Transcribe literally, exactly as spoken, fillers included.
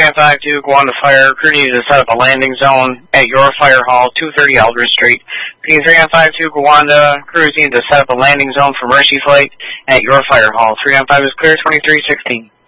nine five two, Gwanda Fire. Crew needs to set up a landing zone at your fire hall, two thirty Aldridge Street. P three nine five two, Gwanda. Crews need to set up a landing zone for Mercy Flight at your fire hall. three nine five is clear, twenty-three sixteen.